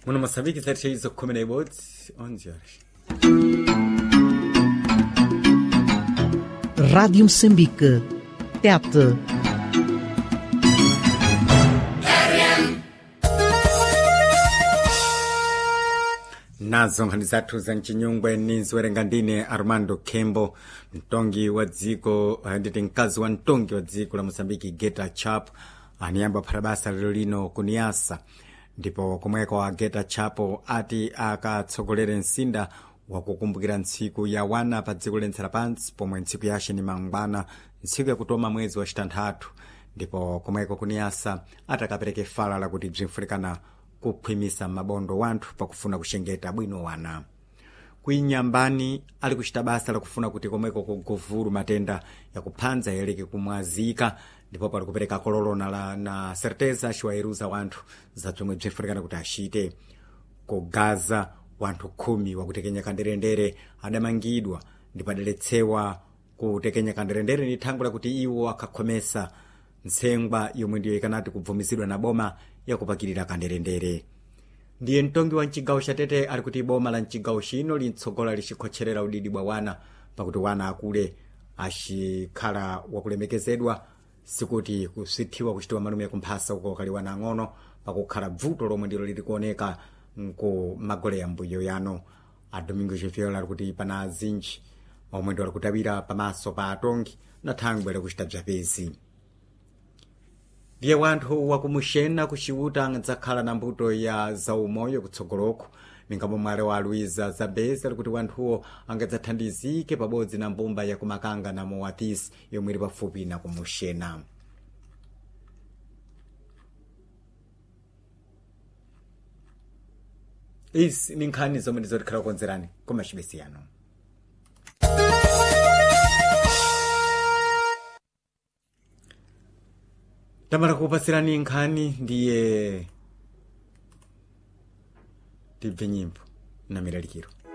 Muno Moçambique, 6h11, 11 horas. Rádio Moçambique, TET. Nazo nkhani zathu za mchinyungwe niziwerenga ndine Armando Kembo, mtongi wa dziko nditi mkazi wa mtongi wa dziko la Moçambique Geta Chap aniyamba phata basa lero lino kuniyasa, ndipo komweko a Geta Chapo ati akatsogolere msinda wakukumbukira ntsiku ya wana pa dziko lense lapansi, pomwe ntsiku yace ni mangwana, ntsiku yakutoma mwezi wa chitanthatu, ndipo komweko kuniyasa atakapereke fala lakuti bzinfunikana kukhwimisa mabondo wanthu pakufuna kuchengeta bwino wana. Kuinyambani ali kuchita basa lakufuna kuti komweko kuguvulu matenda yakuphanza yeleke kumwazika, ndipo pali kupereka kololona na certeza chiwayeruza wanthu za zomwe bzinfunikana kuti achite. Ku Gaza wanthu 10 wakutekenya kanderendere adamangidwa ndipo adaletsewa kutekenya kanderendere ni thango lakuti iwo akakhomesa ntsengwa yomwe ndiyo ikanati kubvumizidwa na boma yakupakirira kanderendere. Ndiye mtongi wa mchigawo cha Tete ali kuti boma la mchigawo chino lintsogola lichikhotcherera udidi bwa wana pakuti wana akule achikhala wakulemekezedwa, sikuti kusithiwa kuchitiwa malume kumphasa uko kali wana ang'ono pakukhala bvuto lomwe ndilo lili kuoneka ku magole ya mbuyo yano. A Domingo Jeviola ali kuti pana azinji omwe ndi ali kutawira pamaso pa atongi na thangwe lakuchita bzapezi. Ndiye wanthu wakumuxena kuxiwuta ndzakhala na mbuto ya zaumoyo kutsogoloko, ningamo mwale wa Luiza Zabeza kuti wanthuwo angadzathandizike pabodzi na mbumba ya kumakanga na Moatis yomwe ili pafupi na kumuxena. Izi ni nkhani zomwe ndizotikhala kukonzerani koma chibesiyano. Tamara kupasirani nkhani ndiye tibve nyimbo na miralikiro.